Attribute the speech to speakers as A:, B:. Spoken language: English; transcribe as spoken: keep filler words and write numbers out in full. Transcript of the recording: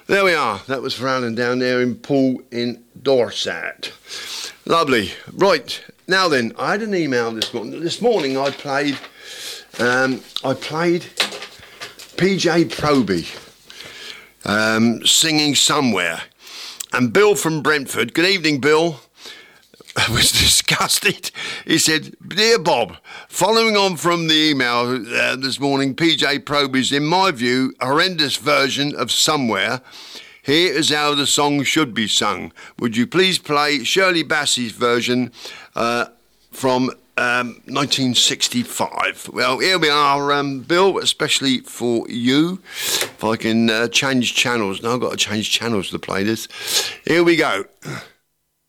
A: There we are. That was for Alan down there in Poole in Dorset. Lovely. Right, now then, I had an email this morning. This morning I played, um, I played P J Proby um, singing Somewhere. And Bill from Brentford, good evening, Bill, was disgusted. He said, "Dear Bob, following on from the email uh, this morning, P J Proby's, in my view, horrendous version of Somewhere. Here is how the song should be sung. Would you please play Shirley Bassey's version uh, from um, nineteen sixty-five? Well, here we are, um, Bill, especially for you. If I can uh, change channels. Now I've got to change channels to play this. Here we go.